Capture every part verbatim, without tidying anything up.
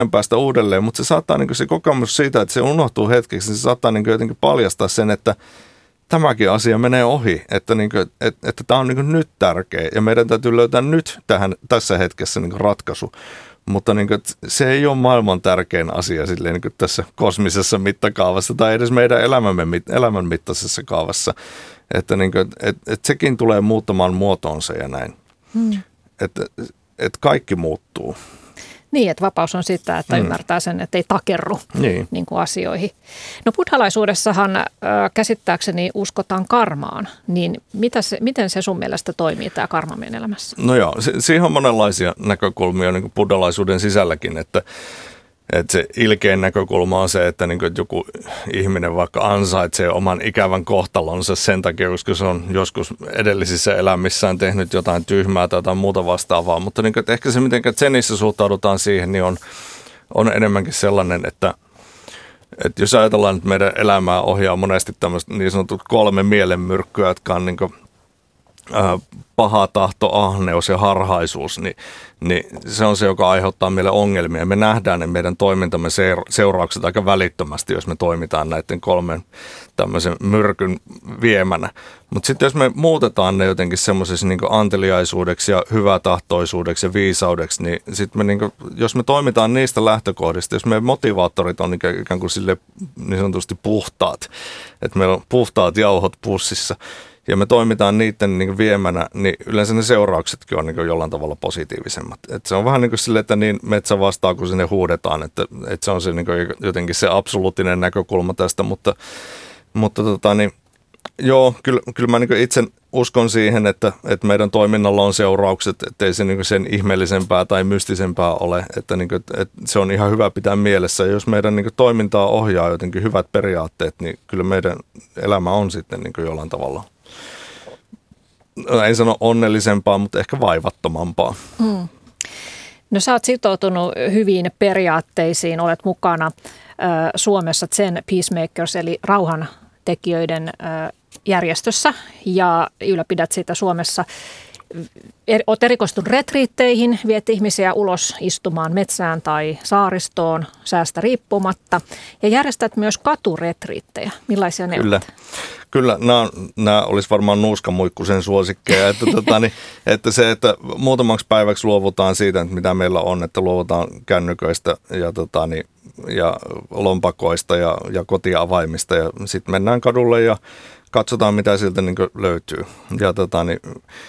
päästä uudelleen, mutta se saattaa niin kuin se kokemus siitä, että se unohtuu hetkeksi, niin se saattaa niin kuin jotenkin paljastaa sen, että tämäkin asia menee ohi, että, niin kuin, että, että tämä on niin kuin nyt tärkeä ja meidän täytyy löytää nyt tähän, tässä hetkessä niin kuin ratkaisu. Mutta niin kuin, se ei ole maailman tärkein asia silleen, niin kuin tässä kosmisessa mittakaavassa tai edes meidän elämämme, elämän mittaisessa kaavassa. Että, niin kuin, et, et sekin tulee muuttamaan muotoonsa ja näin. Hmm. Että et kaikki muuttuu. Niin, että vapaus on sitä, että hmm. ymmärtää sen, että ei takerru niin. Niin kuin asioihin. No buddhalaisuudessahan äh, käsittääkseni uskotaan karmaan, niin mitä se, miten se sun mielestä toimii tämä karma meidän elämässä? No joo, se, siihen on monenlaisia näkökulmia niin kuin buddhalaisuuden sisälläkin, että, että se ilkein näkökulma on se, että niin kuin joku ihminen vaikka ansaitsee oman ikävän kohtalonsa sen takia, koska se on joskus edellisissä elämissään tehnyt jotain tyhmää tai jotain muuta vastaavaa, mutta niin kuin, että ehkä se, miten Zenissä suhtaudutaan siihen, niin on, on enemmänkin sellainen, että että jos ajatellaan, että meidän elämää ohjaa monesti tämmöistä niin sanotut kolme mielenmyrkkyä, jotka on niin kuin, ää, paha tahto, ahneus ja harhaisuus, niin, niin se on se, joka aiheuttaa meille ongelmia. Me nähdään ne meidän toimintamme seuraukset aika välittömästi, jos me toimitaan näiden kolmen tämmöisen myrkyn viemänä. Mutta sitten jos me muutetaan ne jotenkin semmoisessa niin kuin anteliaisuudeksi ja hyvätahtoisuudeksi ja viisaudeksi, niin sitten me niin kuin, jos me toimitaan niistä lähtökohdista, jos meidän motivaattorit on ikään kuin sille niin sanotusti puhtaat, että meillä on puhtaat jauhot pussissa, ja me toimitaan niiden niin kuin viemänä, niin yleensä ne seurauksetkin on niin kuin jollain tavalla positiivisemmat. Et se on vähän niin kuin sille, että niin metsä vastaa, kun sinne huudetaan, että, että se on se niin kuin jotenkin se absoluuttinen näkökulma tästä, mutta, mutta tota, niin, joo, kyllä, kyllä mä niin kuin itse uskon siihen, että, että meidän toiminnalla on seuraukset, ettei se niin kuin sen ihmeellisempää tai mystisempää ole, että, niin kuin, että se on ihan hyvä pitää mielessä. Ja jos meidän niin kuin toimintaa ohjaa jotenkin hyvät periaatteet, niin kyllä meidän elämä on sitten niin kuin jollain tavalla, en sano onnellisempaa, mutta ehkä vaivattomampaa. Mm. No sä oot sitoutunut hyviin periaatteisiin, olet mukana äh, Suomessa Zen Peacemakers eli rauhantekijöiden äh, järjestössä ja ylläpidät sitä Suomessa. Olet erikoistunut retriitteihin, viet ihmisiä ulos istumaan metsään tai saaristoon säästä riippumatta ja järjestät myös katuretriittejä. Millaisia ne Kyllä. ovat? Kyllä, nämä, nämä olisi varmaan nuuskamuikkusen suosikkeja, että, tota, niin, että se, että muutamaksi päiväksi luovutaan siitä, että mitä meillä on, että luovutaan kännyköistä ja, tota, niin, ja lompakoista ja, ja kotiavaimista ja sitten mennään kadulle ja katsotaan, mitä siltä niin kuin löytyy ja tota, niin,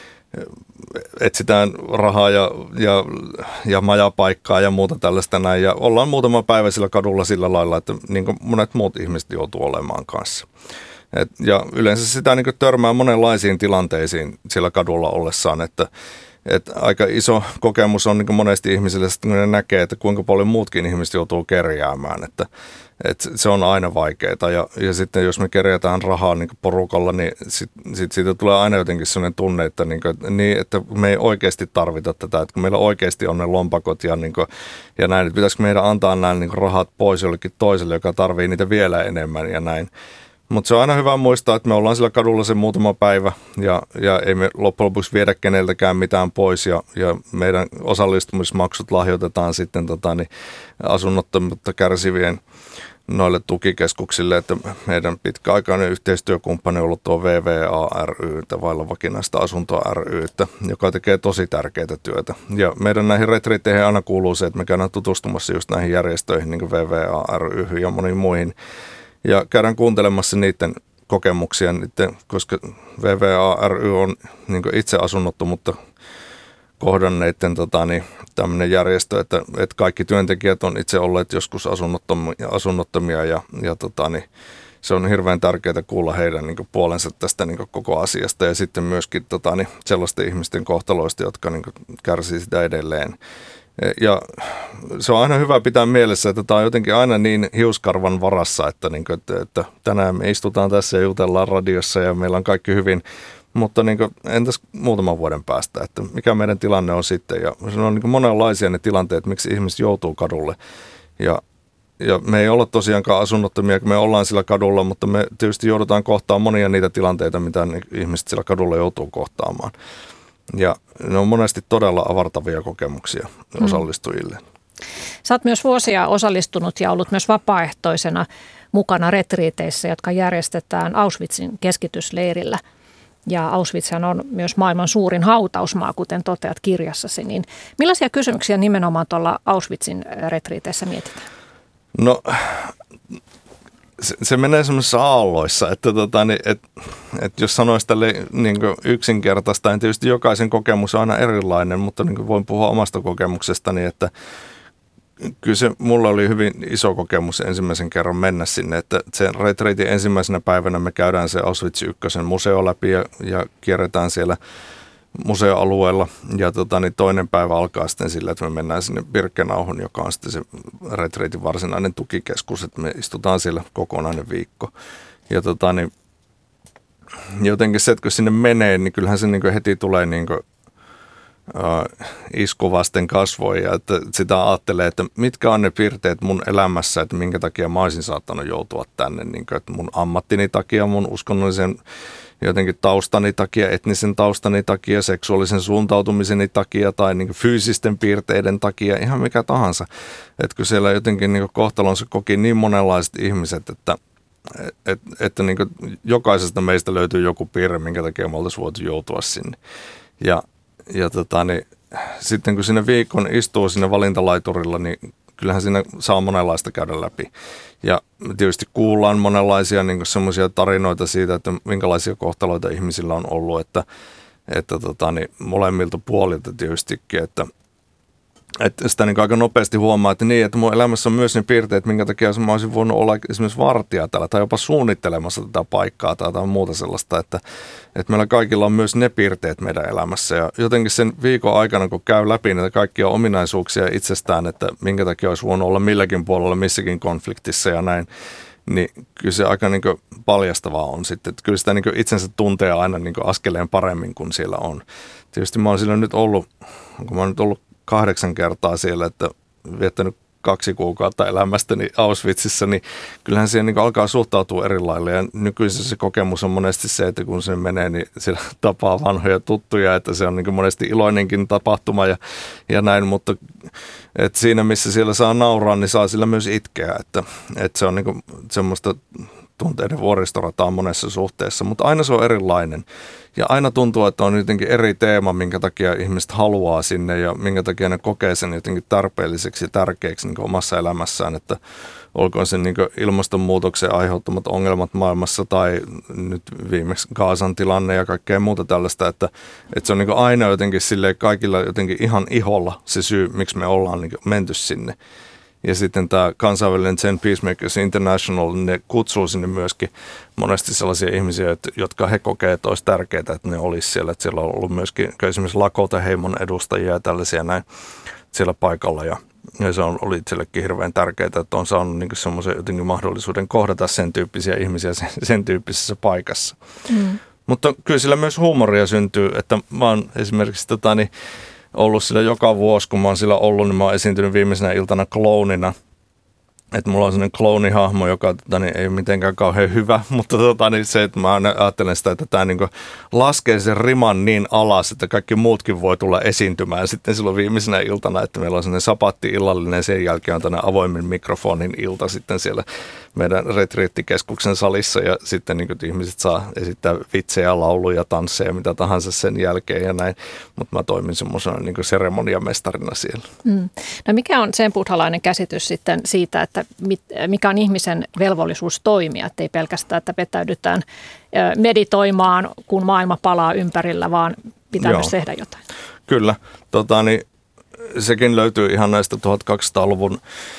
etsitään rahaa ja, ja, ja majapaikkaa ja muuta tällaista näin ja ollaan muutama päivä sillä kadulla sillä lailla, että niin kuin monet muut ihmiset joutuu olemaan kanssa. Et, ja yleensä sitä niin kuin törmää monenlaisiin tilanteisiin siellä kadulla ollessaan, että et aika iso kokemus on niin kuin monesti ihmisille, kun ne näkee, että kuinka paljon muutkin ihmiset joutuu kerjäämään, että et se on aina vaikeaa. Ja, ja sitten jos me kerjätään rahaa niin kuin porukalla, niin sitten sit siitä tulee aina jotenkin sellainen tunne, että, niin kuin, niin, että me ei oikeasti tarvita tätä, että kun meillä oikeasti on ne lompakot ja, niin kuin, ja näin, että pitäisikö meidän antaa nämä niin kuin rahat pois jollekin toiselle, joka tarvii niitä vielä enemmän ja näin. Mutta se on aina hyvä muistaa, että me ollaan sillä kadulla se muutama päivä ja, ja ei me loppujen lopuksi viedä keneltäkään mitään pois ja, ja meidän osallistumismaksut lahjoitetaan sitten tota, niin asunnottomuutta kärsivien noille tukikeskuksille, että meidän pitkäaikainen yhteistyökumppani on ollut tuo V V A ry, vailla vakinaista asuntoa ry, joka tekee tosi tärkeää työtä. Ja meidän näihin retriitteihin aina kuuluu se, että me käydään tutustumassa just näihin järjestöihin, niin kuin V V A ry ja moniin muihin. Ja käydään kuuntelemassa niiden kokemuksia, niiden, koska V V A ry on niin kuin itse asunnottomuutta kohdanneiden tota, niin, tämmöinen järjestö, että, että kaikki työntekijät on itse olleet joskus asunnottomia, asunnottomia ja, ja tota, niin, se on hirveän tärkeää kuulla heidän niin kuin, puolensa tästä niin kuin, koko asiasta ja sitten myöskin tota, niin, sellaisten ihmisten kohtaloista, jotka niin kuin, kärsii sitä edelleen. Ja se on aina hyvä pitää mielessä, että tämä on jotenkin aina niin hiuskarvan varassa, että, niin kuin, että, että tänään me istutaan tässä ja jutellaan radiossa ja meillä on kaikki hyvin, mutta niin kuin, entäs muutaman vuoden päästä, että mikä meidän tilanne on sitten. Ja se on niin kuin monenlaisia ne tilanteet, miksi ihmiset joutuu kadulle. Ja, ja me ei olla tosiaankaan asunnottomia, kun me ollaan sillä kadulla, mutta me tietysti joudutaan kohtaamaan monia niitä tilanteita, mitä ihmiset sillä kadulla joutuu kohtaamaan. Ja ne on monesti todella avartavia kokemuksia osallistujille. Sä oot myös vuosia osallistunut ja ollut myös vapaaehtoisena mukana retriiteissä, jotka järjestetään Auschwitzin keskitysleirillä. Ja Auschwitzhan on myös maailman suurin hautausmaa, kuten toteat kirjassasi. Niin millaisia kysymyksiä nimenomaan tuolla Auschwitzin retriiteissä mietitään? No se, se menee semmoisissa aalloissa, että tota, niin, et, et jos sanoisi tälle niin yksinkertaista, niin tietysti jokaisen kokemus on aina erilainen, mutta niin voin puhua omasta kokemuksestani, että kyllä se mulla oli hyvin iso kokemus ensimmäisen kerran mennä sinne, että sen retriitin ensimmäisenä päivänä me käydään se Auschwitz ykkösen museo läpi ja, ja kierretään siellä museoalueella ja tota, niin toinen päivä alkaa sitten sillä, että me mennään sinne Birkenauhun, joka on sitten se retriitin varsinainen tukikeskus, että me istutaan siellä kokonainen viikko ja tota, niin, jotenkin se, että kun sinne menee, niin kyllähän se niin heti tulee niin kuin Uh, isku vasten kasvoja, että sitä ajattelee, että mitkä on ne piirteet mun elämässä, että minkä takia mä olisin saattanut joutua tänne, niin kuin, että mun ammattini takia, mun uskonnollisen jotenkin taustani takia, etnisen taustani takia, seksuaalisen suuntautumiseni takia tai niin kuin fyysisten piirteiden takia, ihan mikä tahansa. Että kun siellä jotenkin niin kuin kohtalonsa koki niin monenlaiset ihmiset, että että, että niin kuin jokaisesta meistä löytyy joku piirre, minkä takia me oltaisiin voitu joutua sinne. Ja Ja tota, niin, sitten kun sinne viikon istuu sinne valintalaiturilla, niin kyllähän siinä saa monenlaista käydä läpi. Ja tietysti kuullaan monenlaisia niin semmoisia tarinoita siitä, että minkälaisia kohtaloita ihmisillä on ollut, että, että tota, niin, molemmilta puolilta tietystikin, että Että sitä niin aika nopeasti huomaa, että niin, että mun elämässä on myös ne piirteet, minkä takia mä olisin voinut olla esimerkiksi vartija täällä tai jopa suunnittelemassa tätä paikkaa tai jotain muuta sellaista, että, että meillä kaikilla on myös ne piirteet meidän elämässä. Ja jotenkin sen viikon aikana, kun käy läpi näitä kaikkia ominaisuuksia itsestään, että minkä takia olisi voinut olla milläkin puolella missäkin konfliktissa ja näin, niin kyllä se aika niin paljastavaa on sitten. Että kyllä sitä niin itsensä tuntee aina niin askeleen paremmin kuin siellä on. Tietysti mä oon siellä nyt ollut, kun mä oon nyt ollut kahdeksan kertaa siellä, että viettänyt kaksi kuukautta elämästäni Auschwitzissa, niin kyllähän siihen niin alkaa suhtautua eri lailla. Ja nykyisin se kokemus on monesti se, että kun se menee, niin siellä tapaa vanhoja tuttuja, että se on niin monesti iloinenkin tapahtuma ja, ja näin, mutta että siinä missä siellä saa nauraa, niin saa sillä myös itkeä, että, että se on niin semmoista tunteiden vuoristorataa monessa suhteessa, mutta aina se on erilainen. Ja aina tuntuu, että on jotenkin eri teema, minkä takia ihmiset haluaa sinne ja minkä takia ne kokee sen jotenkin tarpeelliseksi ja tärkeäksi niin omassa elämässään, että olkoon se niin ilmastonmuutoksen aiheuttamat ongelmat maailmassa tai nyt viimeksi Gazan tilanne ja kaikkea muuta tällaista, että, että se on niin aina jotenkin silleen kaikilla jotenkin ihan iholla se syy, miksi me ollaan niin menty sinne. Ja sitten tämä kansainvälinen Ten Peacemakers International, ne kutsuu sinne myöskin monesti sellaisia ihmisiä, jotka he kokee, että olisi tärkeää, että ne olisi siellä. Että siellä on ollut myöskin esimerkiksi Lakota-heimon edustajia ja tällaisia näin siellä paikalla. Ja, ja se on, oli itsellekin hirveän tärkeää, että on saanut niin semmoisen jotenkin mahdollisuuden kohdata sen tyyppisiä ihmisiä sen, sen tyyppisessä paikassa. Mm. Mutta kyllä sillä myös huumoria syntyy, että mä oon esimerkiksi tota, niin, ollut sillä joka vuosi, kun mä oon sillä ollut, niin mä oon esiintynyt viimeisenä iltana kloonina. Että mulla on sellainen kloonihahmo, joka tota, niin ei ole mitenkään kauhean hyvä, mutta tota, niin se, että mä ajattelen sitä, että tämä niin laskee sen riman niin alas, että kaikki muutkin voi tulla esiintymään sitten silloin viimeisenä iltana, että meillä on sellainen sapatti-illallinen ja sen jälkeen on tämmöinen avoimen mikrofonin ilta sitten siellä meidän retriittikeskuksen salissa ja sitten niin ihmiset saa esittää vitsejä, lauluja, tansseja, mitä tahansa sen jälkeen ja näin, mutta mä toimin semmoisena niin seremoniamestarina siellä. Mm. No mikä on sen buddhalainen käsitys sitten siitä, että mikä on ihmisen velvollisuus toimia, ettei pelkästään, että vetäydytään meditoimaan, kun maailma palaa ympärillä, vaan pitää Joo. myös tehdä jotain. Kyllä, tota, niin, sekin löytyy ihan näistä tuhatkaksisataaluvun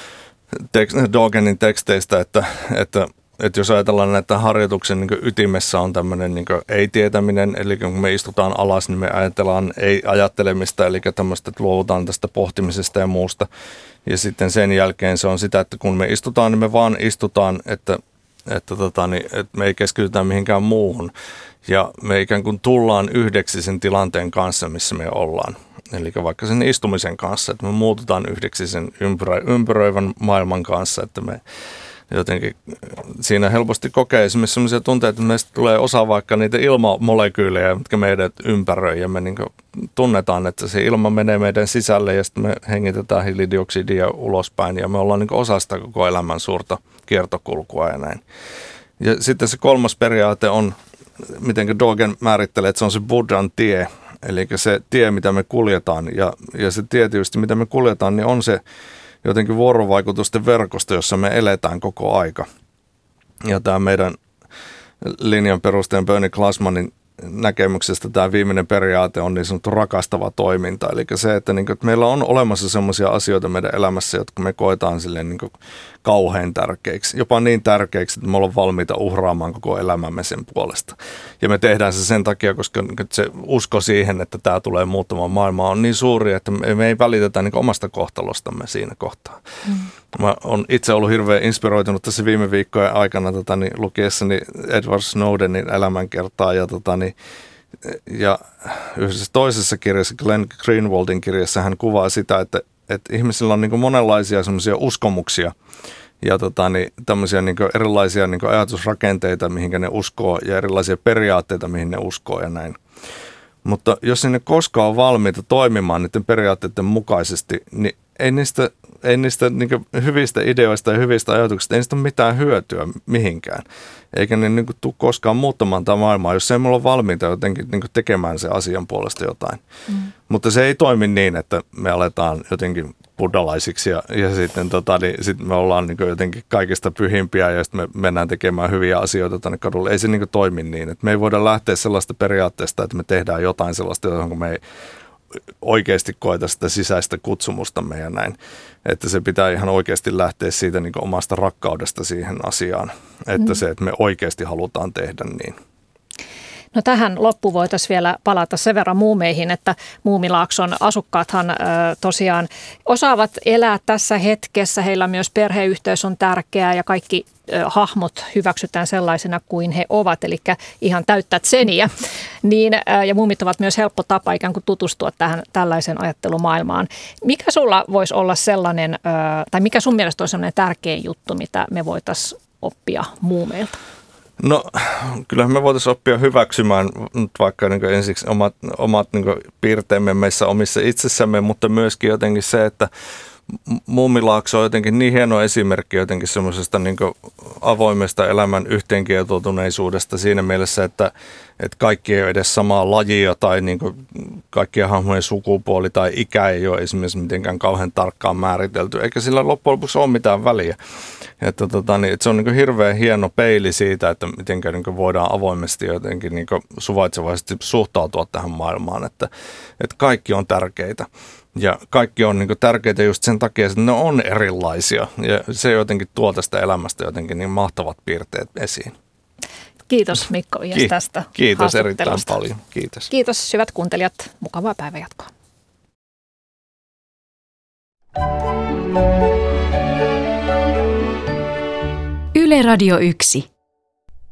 tek- Dogenin teksteistä, että, että, että jos ajatellaan näitä harjoituksen niin ytimessä on tämmöinen niin ei-tietäminen, eli kun me istutaan alas, niin me ajatellaan ei-ajattelemista, eli tämmöistä, että luovutaan tästä pohtimisesta ja muusta. Ja sitten sen jälkeen se on sitä, että kun me istutaan, niin me vaan istutaan, että, että, tota, niin, että me ei keskitytä mihinkään muuhun. Ja me ikään kuin tullaan yhdeksi sen tilanteen kanssa, missä me ollaan. Eli vaikka sen istumisen kanssa, että me muututaan yhdeksi sen ympärö, ympäröivän maailman kanssa, että me jotenkin siinä helposti kokee esimerkiksi sellaisia tunteita, että meistä tulee osa vaikka niitä ilmamolekyylejä, mitkä meidät ympäröi ja me niin kuin tunnetaan, että se ilma menee meidän sisälle ja sitten me hengitetään hiilidioksidia ulospäin ja me ollaan niin kuin osa sitä koko elämän suurta kiertokulkua ja näin. Ja sitten se kolmas periaate on, miten Dogen määrittelee, että se on se Buddhan tie, eli se tie, mitä me kuljetaan ja, ja se tie tietysti, mitä me kuljetaan, niin on se jotenkin vuorovaikutusten verkosto, jossa me eletään koko aika. Ja tämä meidän linjan perusteen Bernie Glassmanin näkemyksestä tämä viimeinen periaate on niin sanottu rakastava toiminta. Eli se, että, niin kuin, että meillä on olemassa sellaisia asioita meidän elämässä, jotka me koetaan silleen niin kuin kauhean tärkeiksi. Jopa niin tärkeiksi, että me ollaan valmiita uhraamaan koko elämämme sen puolesta. Ja me tehdään se sen takia, koska niin kuin, se usko siihen, että tämä tulee muuttamaan maailmaa on niin suuri, että me ei välitetä niin kuin omasta kohtalostamme siinä kohtaa. Mm. Mä oon itse ollut hirveän inspiroitunut tässä viime viikkojen aikana tota, niin, lukiessani Edward Snowdenin elämänkertaa ja, tota, niin, ja yhdessä toisessa kirjassa, Glenn Greenwaldin kirjassa, hän kuvaa sitä, että, että ihmisillä on niin kuin monenlaisia semmoisia uskomuksia ja tota, niin, tämmöisiä niin kuin erilaisia niin kuin ajatusrakenteita, mihin ne uskoo ja erilaisia periaatteita, mihin ne uskoo ja näin. Mutta jos ne koskaan on valmiita toimimaan niiden periaatteiden mukaisesti, niin ei niistä, ei niistä niin kuin hyvistä ideoista ja hyvistä ajatuksista, ei niistä ole mitään hyötyä mihinkään. Eikä ne niin kuin tule koskaan muuttamaan tämä maailmaa, jos ei mulla ole valmiita jotenkin niin kuin tekemään sen asian puolesta jotain. Mm. Mutta se ei toimi niin, että me aletaan jotenkin buddhalaisiksi ja, ja sitten tota, niin, sit me ollaan niin kuin jotenkin kaikista pyhimpiä ja sitten me mennään tekemään hyviä asioita tänne kadulle. Ei se niin kuin toimi niin. Että me ei voida lähteä sellaista periaatteesta, että me tehdään jotain sellaista, johon me ei oikeasti koeta sitä sisäistä kutsumustamme ja näin. Että se pitää ihan oikeasti lähteä siitä niin kuin omasta rakkaudesta siihen asiaan. Että mm. se, että me oikeasti halutaan tehdä niin. No tähän loppuun voitaisiin vielä palata sen verran muumeihin, että Muumilaakson asukkaathan ö, tosiaan osaavat elää tässä hetkessä. Heillä myös perheyhteys on tärkeää ja kaikki ö, hahmot hyväksytään sellaisena kuin he ovat, eli ihan täyttä tseniä. Niin, ö, ja muumit ovat myös helppo tapa ikään kuin tutustua tähän tällaisen ajattelumaailmaan. Mikä sulla voisi olla sellainen, ö, tai mikä sun mielestä on sellainen tärkein juttu, mitä me voitaisiin oppia muumeilta? No kyllähän me voitaisiin oppia hyväksymään vaikka niin kuin ensiksi omat, omat niin kuin piirteemme meissä omissa itsessämme, mutta myöskin jotenkin se, että Muumilaakso on jotenkin niin hieno esimerkki jotenkin semmoisesta niin kuin avoimesta elämän yhteenkietoutuneisuudesta siinä mielessä, että, että kaikki ei ole edes samaa lajia tai niin kuin kaikkien hahmojen sukupuoli tai ikä ei ole esimerkiksi mitenkään kauhean tarkkaan määritelty, eikä sillä loppujen lopuksi ole mitään väliä. Että, tota, niin, että se on niin kuin hirveän hieno peili siitä, että miten niin kuin voidaan avoimesti jotenkin niin kuin suvaitsevaisesti suhtautua tähän maailmaan, että, että kaikki on tärkeitä. Ja kaikki on niin kuin tärkeitä just sen takia, että ne on erilaisia ja se jotenkin tuo tästä elämästä jotenkin niin mahtavat piirteet esiin. Kiitos Mikko Iäs Ki- tästä Kiitos erittäin paljon. Kiitos. Kiitos hyvät kuuntelijat. Mukavaa päivänjatkoa. Yle Radio yksi.